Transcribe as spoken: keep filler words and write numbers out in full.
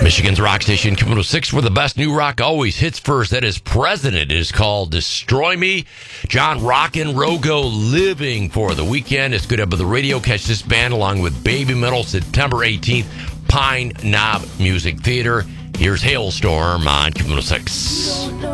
Michigan's rock station, Q one oh six, where the best new rock always hits first. That is President. It is called Destroy Me. John Rockin' Rogo living for the weekend. It's good to have the radio. Catch this band along with Baby Metal September eighteenth, Pine Knob Music Theater. Here's Hailstorm on Q one oh six.